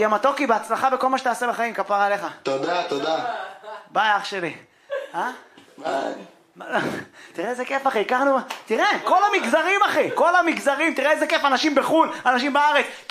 יא מתוקי, בהצלחה בכל מה שתעשה בחיים, כפרה עליך. תודה, תודה. ביי אח שלי. ביי. תראה איזה כיף אחי, הכרנו, תראה, כל המגזרים אחי, כל המגזרים, תראה איזה כיף, אנשים בחול, אנשים בארץ.